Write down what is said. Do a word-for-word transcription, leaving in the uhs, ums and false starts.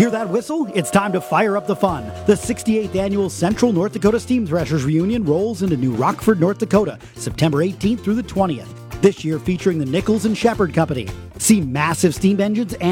Hear that whistle? It's time to fire up the fun. The sixty-eighth Annual Central North Dakota Steam Threshers Reunion rolls into New Rockford, North Dakota, September eighteenth through the twentieth. This year featuring the Nichols and Shepard Company. See massive steam engines and